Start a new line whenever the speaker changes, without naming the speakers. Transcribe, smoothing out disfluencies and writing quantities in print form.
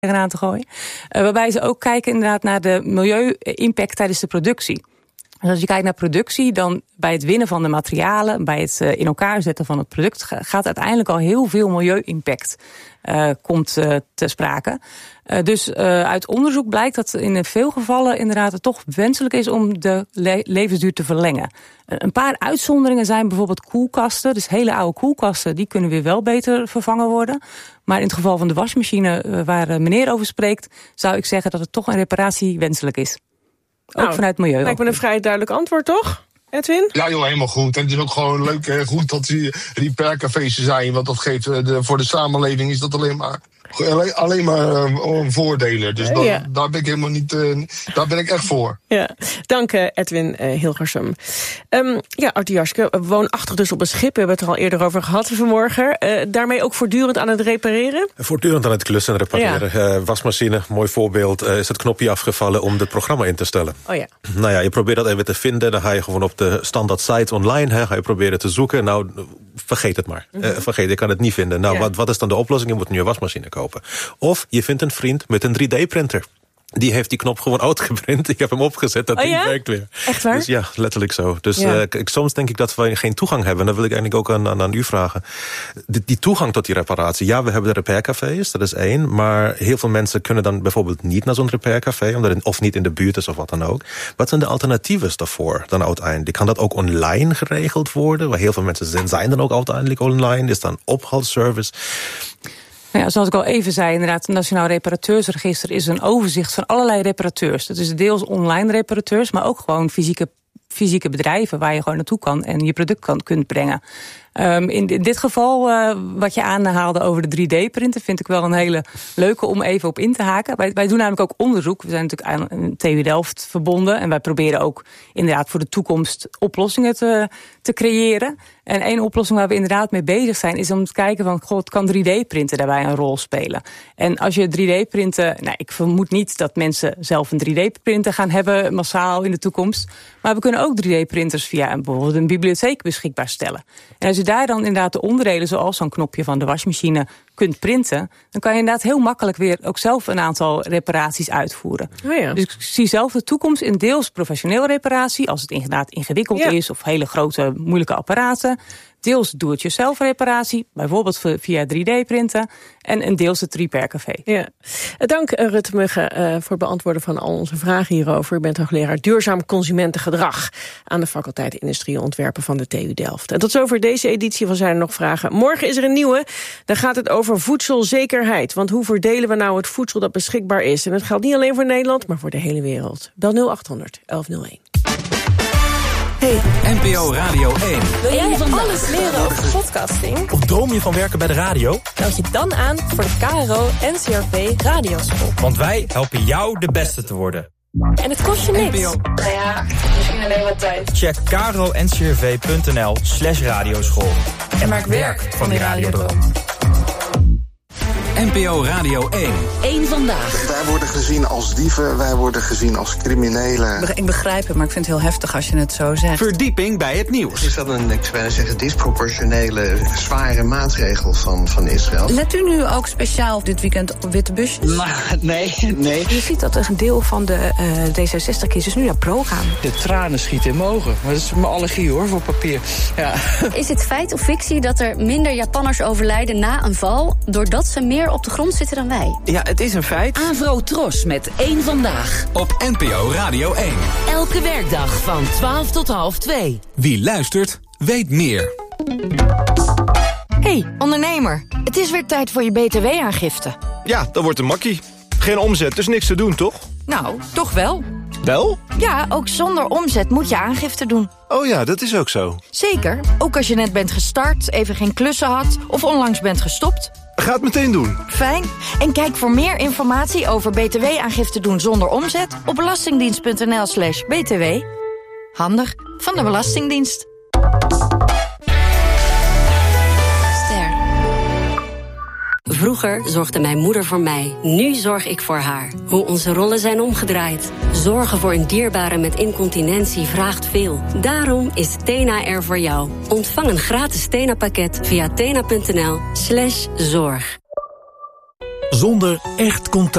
eraan te gooien. Waarbij ze ook kijken inderdaad naar de milieu-impact tijdens de productie. Dus als je kijkt naar productie, dan bij het winnen van de materialen, bij het in elkaar zetten van het product, gaat uiteindelijk al heel veel milieu-impact komt te sprake. Dus uit onderzoek blijkt dat in veel gevallen inderdaad het toch wenselijk is om de levensduur te verlengen. Een paar uitzonderingen zijn bijvoorbeeld koelkasten. Dus hele oude koelkasten, die kunnen weer wel beter vervangen worden. Maar in het geval van de wasmachine waar meneer over spreekt, zou ik zeggen dat het toch een reparatie wenselijk is. Ook vanuit milieu.
Lijkt me een vrij duidelijk antwoord, toch, Edwin?
Ja, joh, helemaal goed. En het is ook gewoon leuk en goed dat die repaircafés zijn. Want dat geeft voor de samenleving is dat alleen maar voordelen. Dus daar ben ik helemaal niet. Daar ben ik echt voor.
Ja, dank Edwin Hilgersum. Arthur Jaschke, woonachtig dus op een schip. We hebben het er al eerder over gehad vanmorgen. Daarmee ook voortdurend aan het repareren?
Voortdurend aan het klussen en repareren. Ja. Wasmachine, mooi voorbeeld. Is het knopje afgevallen om het programma in te stellen.
Oh ja.
Nou ja, je probeert dat even te vinden. Dan ga je gewoon op de standaard site online. Ga je proberen te zoeken. Nou, vergeet het maar. Je kan het niet vinden. Nou, wat is dan de oplossing? Je moet nu een wasmachine kopen. Of je vindt een vriend met een 3D-printer. Die heeft die knop gewoon uitgeprint. Ik heb hem opgezet, dat ding werkt weer.
Echt waar?
Dus ja, letterlijk zo. Dus soms denk ik dat we geen toegang hebben. Dat wil ik eigenlijk ook aan u vragen. Die toegang tot die reparatie. Ja, we hebben de repaircafés, dat is 1. Maar heel veel mensen kunnen dan bijvoorbeeld niet naar zo'n repaircafé. Of niet in de buurt is of wat dan ook. Wat zijn de alternatieven daarvoor dan uiteindelijk? Kan dat ook online geregeld worden? Waar heel veel mensen zijn dan ook uiteindelijk online. Is dan ophaalservice?
Ja, zoals ik al even zei, inderdaad, het Nationaal Reparateursregister is een overzicht van allerlei reparateurs. Dat is deels online reparateurs, maar ook gewoon fysieke bedrijven waar je gewoon naartoe kan en je product kunt brengen. In dit geval, wat je aanhaalde over de 3D-printen, vind ik wel een hele leuke om even op in te haken. Wij doen namelijk ook onderzoek. We zijn natuurlijk aan TU Delft verbonden en wij proberen ook inderdaad voor de toekomst oplossingen te creëren. En één oplossing waar we inderdaad mee bezig zijn is om te kijken van, kan 3D-printen daarbij een rol spelen? En als je 3D-printen, ik vermoed niet dat mensen zelf een 3D-printer gaan hebben massaal in de toekomst. Maar we kunnen ook 3D-printers via bijvoorbeeld een bibliotheek beschikbaar stellen. En als je daar dan inderdaad de onderdelen, zoals zo'n knopje van de wasmachine, kunt printen, dan kan je inderdaad heel makkelijk weer ook zelf een aantal reparaties uitvoeren.
Oh ja.
Dus ik zie zelf de toekomst in deels professionele reparatie, als het inderdaad ingewikkeld is, of hele grote, moeilijke apparaten. Deels doe-het-jezelf reparatie, bijvoorbeeld via 3D-printen. En een deels het repaircafé.
Ja. Dank Rutte Mugge voor het beantwoorden van al onze vragen hierover. U bent hoogleraar duurzaam consumentengedrag aan de faculteit Industrie en Ontwerpen van de TU Delft. En tot zover deze editie van Zijn er nog vragen. Morgen is er een nieuwe. Dan gaat het over voedselzekerheid. Want hoe verdelen we nou het voedsel dat beschikbaar is? En dat geldt niet alleen voor Nederland, maar voor de hele wereld. Bel 0800 1101.
Hey, NPO Radio 1.
Wil jij alles leren over podcasting?
Of droom je van werken bij de radio?
Meld je dan aan voor de KRO NCRV Radioschool.
Want wij helpen jou de beste te worden.
En het kost je niks.
Nou ja, misschien alleen wat tijd.
Check kro-ncrv.nl/radioschool.
En maak werk van die radiodroom.
NPO Radio 1.
Eén vandaag. Wij worden gezien als dieven, wij worden gezien als criminelen.
Ik begrijp het, maar ik vind het heel heftig als je het zo zegt.
Verdieping bij het nieuws.
Is dat een, ik zou bijna zeggen, disproportionele, zware maatregel van Israël?
Let u nu ook speciaal dit weekend op witte busjes?
Nee.
Je ziet dat een deel van de D66-kiezers nu naar pro gaan.
De tranen schieten in mijn ogen. Maar dat is mijn allergie hoor, voor papier. Ja.
Is het feit of fictie dat er minder Japanners overlijden na een val doordat ze meer op de grond zitten dan wij?
Ja, het is een feit.
Avro Tros met Eén Vandaag.
Op NPO Radio 1.
Elke werkdag van 12 tot half 2.
Wie luistert, weet meer.
Hey, ondernemer. Het is weer tijd voor je BTW-aangifte.
Ja, dat wordt een makkie. Geen omzet, dus niks te doen, toch?
Nou, toch wel.
Wel?
Ja, ook zonder omzet moet je aangifte doen.
Oh ja, dat is ook zo.
Zeker, ook als je net bent gestart, even geen klussen had of onlangs bent gestopt.
Ga het meteen doen.
Fijn. En kijk voor meer informatie over BTW-aangifte doen zonder omzet op belastingdienst.nl/btw. Handig van de Belastingdienst.
Vroeger zorgde mijn moeder voor mij, nu zorg ik voor haar. Hoe onze rollen zijn omgedraaid. Zorgen voor een dierbare met incontinentie vraagt veel. Daarom is Tena er voor jou. Ontvang een gratis Tena-pakket via tena.nl/zorg.
Zonder echt contact